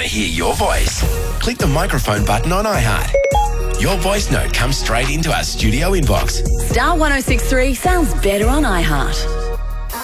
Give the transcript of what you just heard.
hear your voice? Click the microphone button on iHeart. Your voice note comes straight into our studio inbox. Star 1063 sounds better on iHeart.